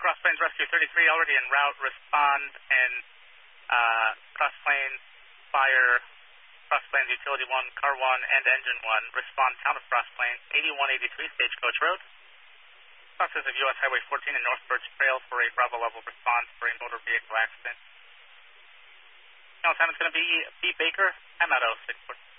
Cross Plains Rescue 33 already en route. Respond and Cross Plains Fire, Cross Plains Utility 1, Car 1, and Engine 1. Respond town of Cross Plains, 8183 Stagecoach Road. Process of U.S. Highway 14 and North Birch Trail for a Bravo level response for a motor vehicle accident. Now time is going to be B. Baker. I'm at 06.